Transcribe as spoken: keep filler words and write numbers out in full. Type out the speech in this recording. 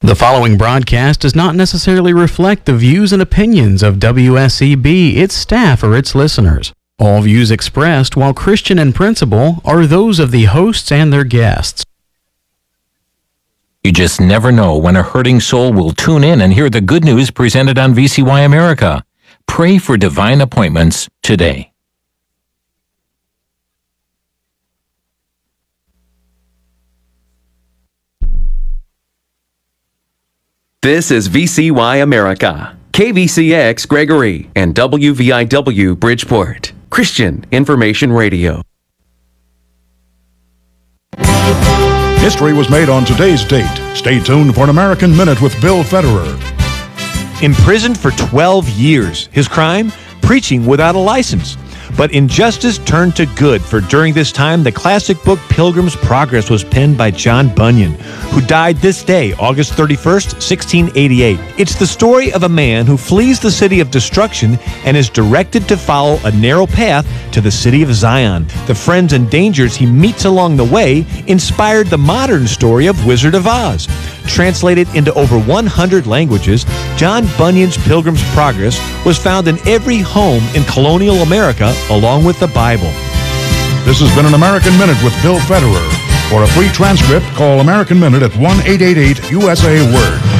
The following broadcast does not necessarily reflect the views and opinions of W S E B, its staff, or its listeners. All views expressed, while Christian in principle, are those of the hosts and their guests. You just never know when a hurting soul will tune in and hear the good news presented on V C Y America. Pray for divine appointments today. This is V C Y America, K V C X Gregory, and W V I W Bridgeport, Christian Information Radio. History was made on today's date. Stay tuned for an American Minute with Bill Federer. Imprisoned for twelve years. His crime? Preaching without a license. But injustice turned to good, for during this time, the classic book Pilgrim's Progress was penned by John Bunyan, who died this day, August thirty-first, sixteen eighty-eight. It's the story of a man who flees the city of destruction and is directed to follow a narrow path to the city of Zion. The friends and dangers he meets along the way inspired the modern story of Wizard of Oz. Translated into over one hundred languages, John Bunyan's Pilgrim's Progress was found in every home in colonial America, along with the Bible. This has been an American Minute with Bill Federer. For a free transcript, call American Minute at one eight eight eight U S A Word.